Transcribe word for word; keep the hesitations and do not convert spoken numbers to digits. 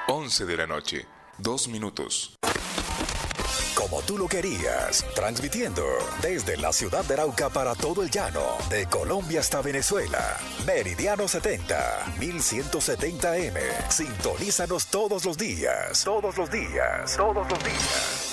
once de la noche, dos minutos. Como tú lo querías, transmitiendo desde la ciudad de Arauca para todo el llano, de Colombia hasta Venezuela. Meridiano setenta, mil ciento setenta eme. Sintonízanos todos los días, todos los días, todos los días.